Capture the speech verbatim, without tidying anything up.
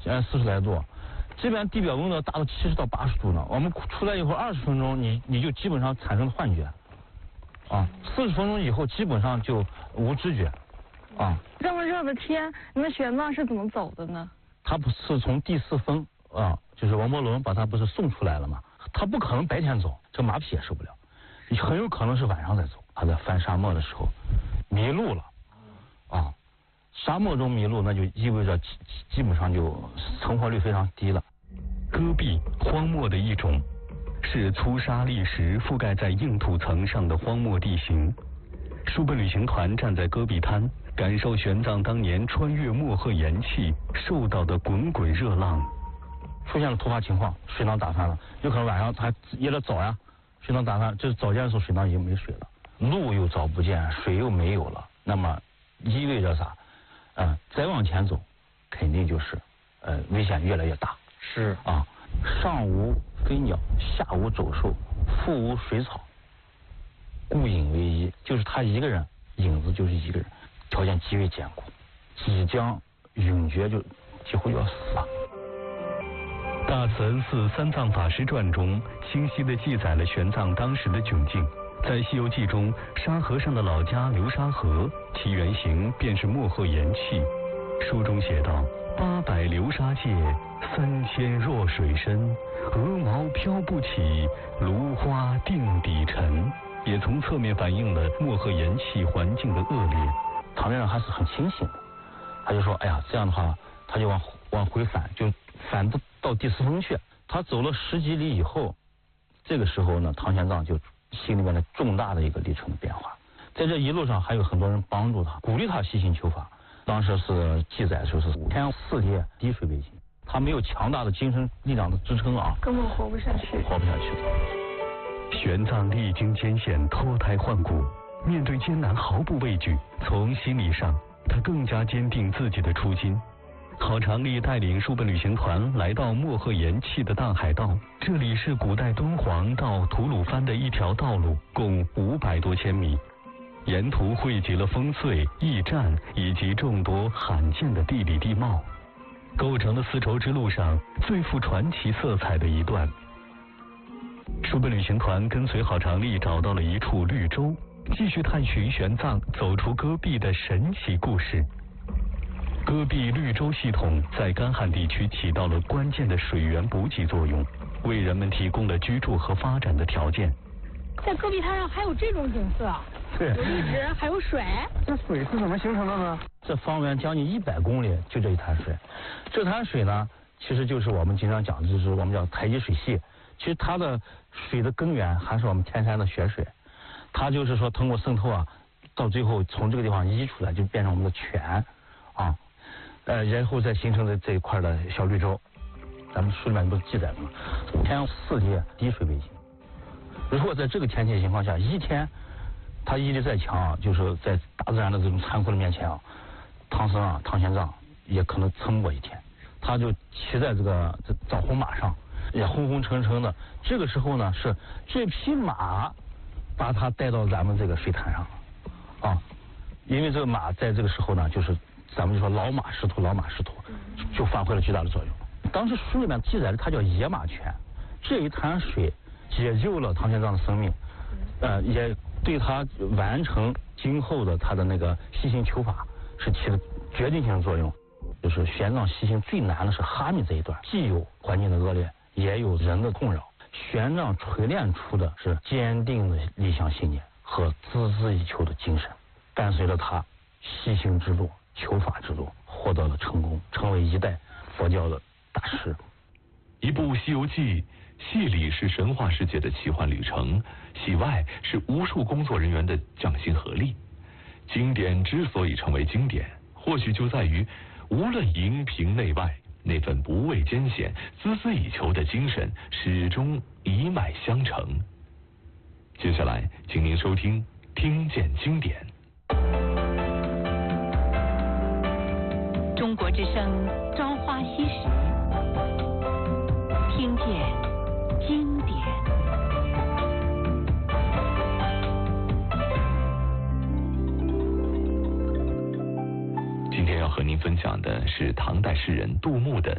呃四十来度，这边地表温度达到七十到八十度呢。我们出来以后二十分钟，你你就基本上产生了幻觉，啊，四十分钟以后基本上就无知觉，啊。 这么热的天，你们玄奘是怎么走的呢？ 他不是从第四峰啊，就是王伯伦把他不是送出来了吗？他不可能白天走，这马匹也受不了，很有可能是晚上再走。他在翻沙漠的时候迷路了，啊。沙漠中迷路，那就意味着基基本上就成活率非常低了。 戈壁，荒漠的一种，是粗沙砾石覆盖在硬土层上的荒漠地形。书本旅行团站在戈壁滩，感受玄奘当年穿越漠河盐气受到的滚滚热浪。 出现了突发情况，水囊打翻了，有可能晚上他也得找呀，水囊打翻，这是早间的时候水囊已经没水了，路又找不见，水又没有了，那么意味着啥？嗯，再往前走，肯定就是呃危险越来越大。 是啊，上无飞鸟，下无走兽，腹无水草，孤影为医，就是他一个人，影子就是一个人，条件极为艰苦，即将永绝，就几乎要死了。 大慈恩寺三藏法师传中清晰地记载了玄奘当时的窘境。在《西游记》中，沙和尚的老家流沙河，其原型便是漠河盐气。书中写道：八百流沙界，三千弱水深，鹅毛飘不起，芦花定底沉。也从侧面反映了漠河盐气环境的恶劣。 唐先生还是很清醒的，他就说：“哎呀，这样的话，他就往往回返，就返到到第四峰去。他走了十几里以后，这个时候呢，唐玄奘就心里面的重大的一个里程的变化。在这一路上还有很多人帮助他，鼓励他细心求法。当时是记载说是五天四夜滴水为行，他没有强大的精神力量的支撑啊， 根本活不下去， 活不下去。 玄奘历经艰险，脱胎换骨，面对艰难毫不畏惧。从心理上，他更加坚定自己的初心。郝长丽带领书本旅行团来到漠河盐气的大海道，这里是古代敦煌到吐鲁番的一条道路，共五百多千米。沿途汇集了烽燧、驿站以及众多罕见的地理地貌，构成了丝绸之路上最富传奇色彩的一段。书本旅行团跟随郝长丽找到了一处绿洲，继续探寻玄奘走出戈壁的神奇故事。戈壁绿洲系统在干旱地区起到了关键的水源补给作用，为人们提供了居住和发展的条件。 在戈壁滩上还有这种景色， 对， 有绿植，还有水。 这水是怎么形成的呢？ 这方圆将近一百公里就这一滩水，这滩水呢，其实就是我们经常讲的，就是我们叫太极水系。其实它的水的根源还是我们天山的雪水，它就是说通过渗透啊，到最后从这个地方溢出来，就变成我们的泉啊。呃，然后再形成的这一块的小绿洲，咱们书里面不是记载了吗？天四夜滴水为行。如果在这个天气情况下，一天他毅力再强啊，就是在大自然的这种残酷的面前啊，唐僧啊、唐玄奘也可能撑不过一天。他就骑在这个这枣红马上，也昏昏沉沉的。这个时候呢，是这匹马把他带到咱们这个水滩上了啊，因为这个马在这个时候呢，就是。咱们就说老马识途，老马识途，就发挥了巨大的作用。当时书里面记载的，它叫野马泉，这一滩水解救了唐玄奘的生命，呃，也对他完成今后的他的那个西行求法是起了决定性的作用。就是玄奘西行最难的是哈密这一段，既有环境的恶劣，也有人的困扰。玄奘锤炼出的是坚定的理想信念和孜孜以求的精神，伴随着他西行之路。求法之路获得了成功，成为一代佛教的大师。 一部《西游记》，戏里是神话世界的奇幻旅程，戏外是无数工作人员的匠心合力。经典之所以成为经典，或许就在于无论荧屏内外，那份不畏艰险、孜孜以求的精神始终一脉相承。接下来，请您收听《听见经典》。 中国之声《朝花夕拾》，听见经典。 今天要和您分享的是唐代诗人杜牧的